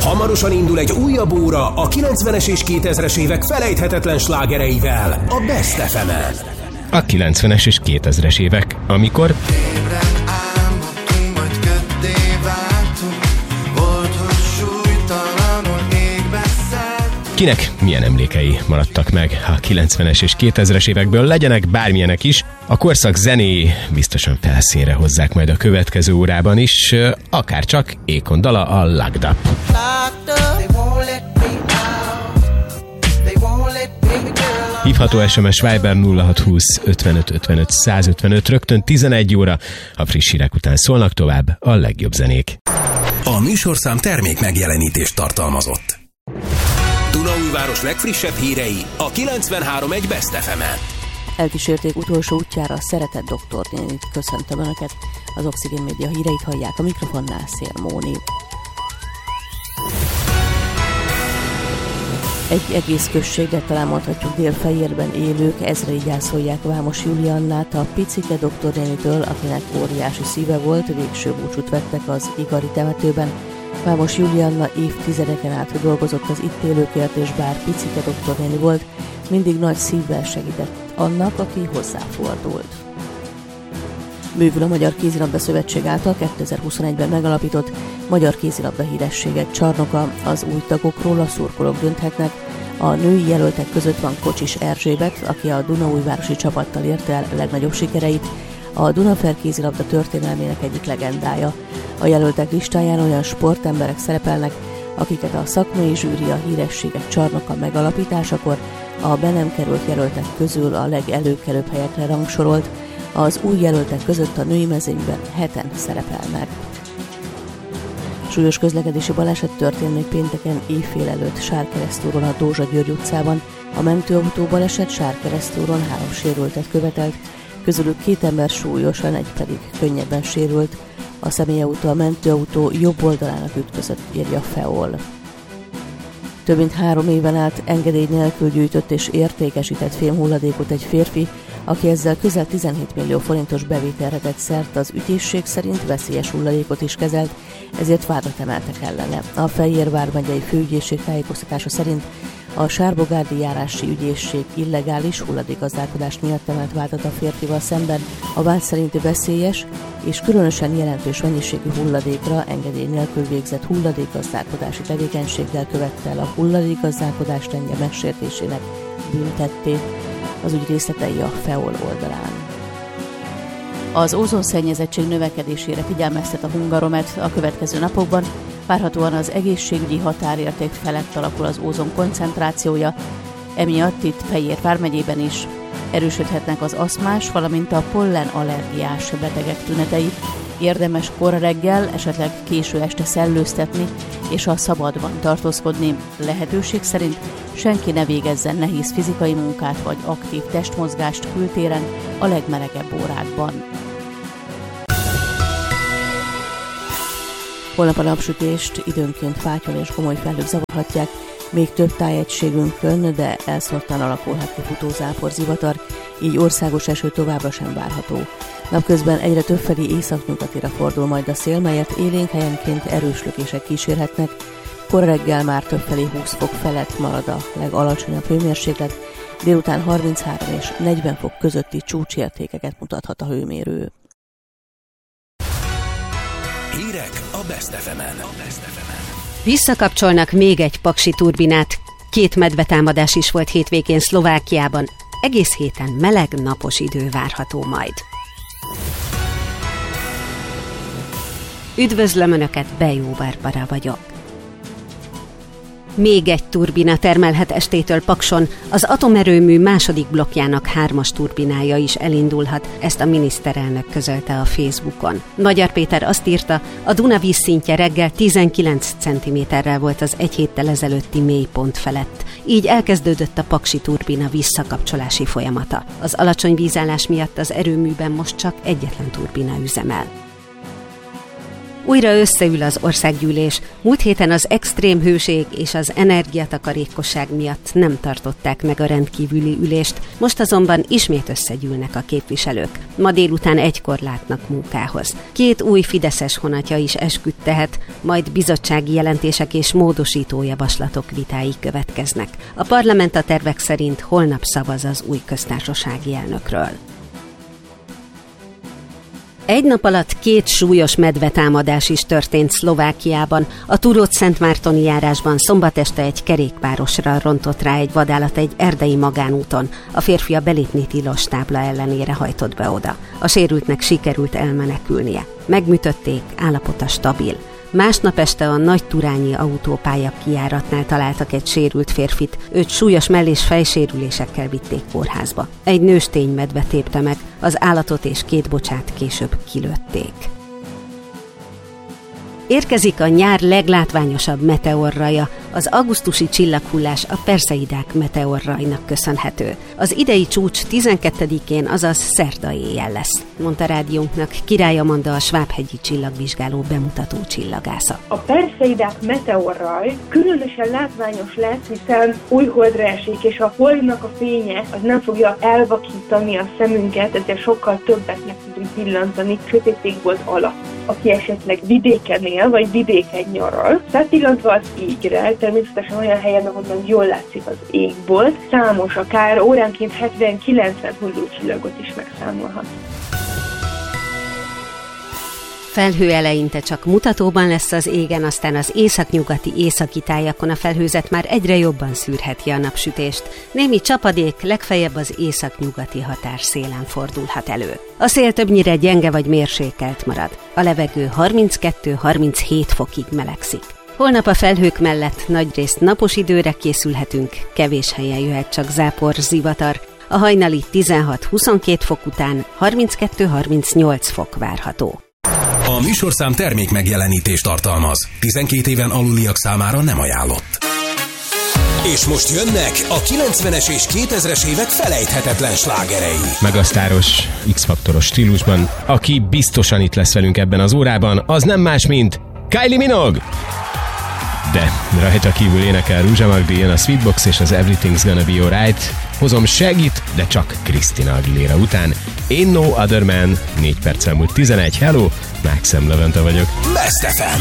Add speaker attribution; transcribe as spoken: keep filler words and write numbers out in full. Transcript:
Speaker 1: Hamarosan indul egy újabb óra a kilencvenes és kétezres évek felejthetetlen slágereivel a Best ef emen.
Speaker 2: A kilencvenes és kétezres évek, amikor... Kinek milyen emlékei maradtak meg a kilencvenes és kétezres évekből, legyenek bármilyenek is, a korszak zenéi biztosan felszínre hozzák majd a következő órában is, akár csak Akon dala, a Locked Up. Hívható es em es Viber nulla hat húsz ötvenöt ötvenöt százötvenöt, rögtön tizenegy óra, a friss hírek után szólnak tovább a legjobb zenék.
Speaker 1: A műsorszám termék megjelenítést tartalmazott. Dunaújváros legfrissebb hírei a kilencvenhárom egy Best ef emen.
Speaker 3: Elkísérték utolsó útjára a szeretett doktornénit. Köszöntöm Önöket. Az Oxigén Média híreit hallják, a mikrofonnál Szél Móni. Egy egész községet, talán mondhatjuk Dél-Fejérben élők ezrei gyászolják Vámos Juliannát, a picike doktornénitől, akinek óriási szíve volt, végső búcsút vettek az Igari temetőben. Vámos Julianna évtizedeken át dolgozott az itt élőkért, és bár picike doktornéni volt, mindig nagy szívvel segített annak, aki hozzáfordult. Bővül a Magyar Kézilabda Szövetség által kétezer-huszonegyben megalapított Magyar Kézilabda Hírességek csarnoka. Az új tagokról a szurkolók dönthetnek. A női jelöltek között van Kocsis Erzsébet, aki a dunaújvárosi csapattal érte el legnagyobb sikereit, a Dunafer kézilabda történelmének egyik legendája. A jelöltek listáján olyan sportemberek szerepelnek, akiket a szakmai zsűri a hírességek csarnoka megalapításakor a be nem került jelöltek közül a legelőkelőbb helyekre rangsorolt. Az új jelöltek között a női mezőnyben heten szerepelnek. Súlyos közlekedési baleset történt még pénteken éjfél előtt Sárkeresztúron a Dózsa-György utcában. A mentőautó baleset Sárkeresztúron három sérültet követelt, közülük két ember súlyosan, egy pedig könnyebben sérült. A személyautó a mentőautó jobb oldalának ütközött, írja Feol. Több mint három éven át engedély nélkül gyűjtött és értékesített fémhulladékot egy férfi, aki ezzel közel tizenhét millió forintos bevételre tett szert, az ügyészség szerint veszélyes hulladékot is kezelt, ezért vádat emeltek ellene. A Fejér vármegyei főügyészség tájékoztatása szerint a Sárbogárdi járási ügyészség illegális hulladékgazdálkodás miatt emelt vádat a férfival szemben. A vád szerint veszélyes és különösen jelentős mennyiségű hulladékra engedély nélkül végzett hulladékgazdálkodási tevékenységgel követte el a hulladékgazdálkodás rendje megsértésének büntettét. Az ügy részletei a Feol oldalán. Az ózonszennyezettség növekedésére figyelmeztet a Hungaromet a következő napokban. Várhatóan az egészségügyi határérték felett alakul az ózon koncentrációja, emiatt itt Fejér vármegyében is erősödhetnek az aszmás, valamint a pollenallergiás betegek tünetei. Érdemes kora reggel, esetleg késő este szellőztetni és a szabadban tartózkodni. Lehetőség szerint senki ne végezzen nehéz fizikai munkát vagy aktív testmozgást kültéren a legmelegebb órákban. Holnap a napsütést időnként fátyol és gomoly felhők zavarhatják, még több tájegységünkön, de elszórtan alakulhat ki futózápor, zivatar, így országos eső továbbra sem várható. Napközben egyre többfelé északnyugatira fordul majd a szél, melyet élénk helyenként erős lökések kísérhetnek. Kora reggel már többfelé húsz fok felett marad a legalacsonyabb hőmérséklet, délután harminchárom és negyven fok közötti csúcsértékeket mutathat a hőmérő.
Speaker 1: Hírek a Best ef emen.
Speaker 4: Visszakapcsolnak még egy paksi turbinát. Két medvetámadás is volt hétvégén Szlovákiában. Egész héten meleg, napos idő várható majd. Üdvözlöm Önöket, Bejó Barbara vagyok. Még egy turbina termelhet estétől Pakson, az atomerőmű második blokkjának hármas turbinája is elindulhat, ezt a miniszterelnök közölte a Facebookon. Magyar Péter azt írta, a Duna vízszintje reggel tizenkilenc centiméterrel volt az egy héttel ezelőtti mélypont felett. Így elkezdődött a paksi turbina visszakapcsolási folyamata. Az alacsony vízállás miatt az erőműben most csak egyetlen turbina üzemel. Újra összeül az országgyűlés. Múlt héten az extrém hőség és az energiatakarékosság miatt nem tartották meg a rendkívüli ülést, most azonban ismét összegyűlnek a képviselők. Ma délután egykor látnak munkához. Két új fideszes honatja is esküdt tehet, majd bizottsági jelentések és módosító javaslatok vitái következnek. A parlament a tervek szerint holnap szavaz az új köztársasági elnökről. Egy nap alatt két súlyos medvetámadás is történt Szlovákiában. A Turóc-Szentmártoni járásban szombat este egy kerékpárosra rontott rá egy vadállat egy erdei magánúton. A férfi a belépni tilos tábla ellenére hajtott be oda. A sérültnek sikerült elmenekülnie. Megműtötték, állapota stabil. Másnap este a Nagyturányi autópálya kijáratnál találtak egy sérült férfit, őt súlyos mell- és fejsérülésekkel vitték kórházba. Egy nőstény medve tépte meg, az állatot és két bocsát később kilőtték. Érkezik a nyár leglátványosabb meteorraja. Az augusztusi csillaghullás a Perseidák meteorrajnak köszönhető. Az idei csúcs tizenkettedikén, azaz szerda éjjel lesz, mondta rádiónknak Király Amanda, a Svábhegyi csillagvizsgáló bemutató csillagásza.
Speaker 5: A Perseidák meteorraj különösen látványos lesz, hiszen újholdra esik, és a holdnak a fénye az nem fogja elvakítani a szemünket, ezért sokkal többet meg tudunk pillantani sötétségbolt alatt. Aki esetleg vidéken él, vagy vidéken nyaral, felpillantva az égre, természetesen olyan helyen, ahonnan jól látszik az égbolt, számos, akár óránként hetven-kilencven hullócsillagot is megszámolhat.
Speaker 4: Felhő eleinte csak mutatóban lesz az égen, aztán az északnyugati északi tájakon a felhőzet már egyre jobban szűrheti a napsütést. Némi csapadék legfeljebb az északnyugati határszélen fordulhat elő. A szél többnyire gyenge vagy mérsékelt marad. A levegő harminckettő-harminchét fokig melegszik. Holnap a felhők mellett nagyrészt napos időre készülhetünk, kevés helyen jöhet csak zápor, zivatar. A hajnali tizenhat-huszonkét fok után harminckettő-harmincnyolc fok várható.
Speaker 1: A műsorszám termék megjelenítést tartalmaz. tizenkét éven aluliak számára nem ajánlott. És most jönnek a kilencvenes és kétezres évek felejthetetlen slágerei.
Speaker 2: Megasztáros, X-faktoros stílusban, aki biztosan itt lesz velünk ebben az órában, az nem más, mint Kylie Minogue! De rajta kívül énekel Rúzsa Magdi, jön a Sweetbox és az Everything's Gonna Be Alright. Hozom segít, de csak Christina Aguilera után. Ain't No Other Man, négy perccel múlt tizenegy, hello, Maxim Levente vagyok.
Speaker 1: Best ef em.